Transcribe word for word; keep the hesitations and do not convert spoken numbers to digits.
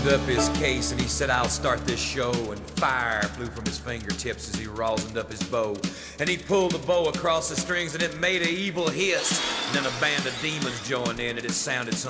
opened up his case and he said, I'll start this show. And fire flew from his fingertips as he rosined up his bow. And he pulled the bow across the strings and it made an evil hiss. And then a band of demons joined in and it sounded something